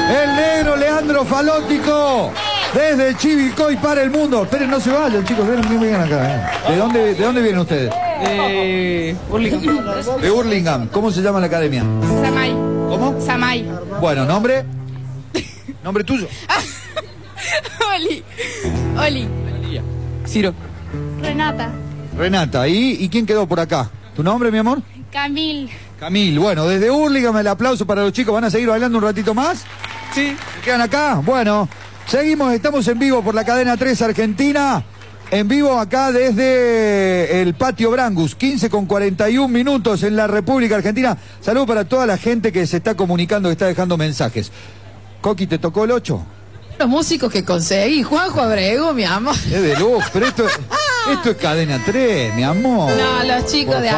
El negro Leandro Falótico. Desde Chivilcoy para el mundo. Esperen, no se vayan, chicos. Vengan acá. ¿De dónde vienen ustedes? Burlingame. De Burlingame. ¿Cómo se llama la academia? Samay. ¿Cómo? Samay. Bueno, ¿nombre? ¿Nombre tuyo? Oli. Ciro. Renata. Renata. ¿Y quién quedó por acá? ¿Tu nombre, mi amor? Camil. Camil. Bueno, desde Burlingame el aplauso para los chicos. ¿Van a seguir bailando un ratito más? Sí. ¿Se quedan acá? Bueno, seguimos, estamos en vivo por la cadena 3 Argentina. En vivo acá desde el Patio Brangus, 15:41 en la República Argentina. Saludos para toda la gente que se está comunicando, que está dejando mensajes. Coqui, ¿te tocó el 8? Los músicos que conseguí, Juanjo Abrego, mi amor. Es de luz, pero esto es cadena 3, mi amor. No, los chicos Por de